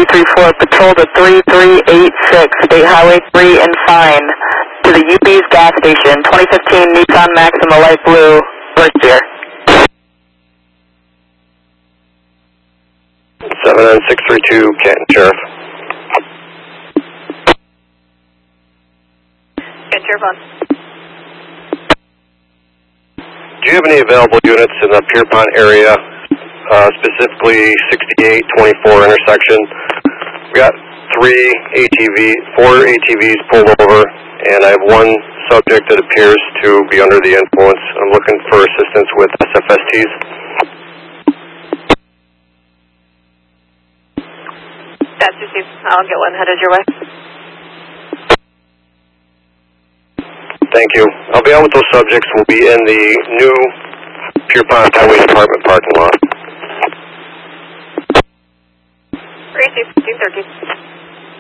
234, patrol to 3386, State Highway 3 and fine, to the UP's gas station, 2015 Nissan Maxima light blue, first year. 79632, Canton Sheriff. Canton Sheriff on. Do you have any available units in the Pierpont area, specifically 6824 intersection? We got 4 ATVs pulled over, and I have one subject that appears to be under the influence. I'm looking for assistance with SFSTs. That's received. I'll get one headed your way. Thank you. I'll be out with those subjects. We'll be in the new Pierpont Highway Department parking lot. Received. 213.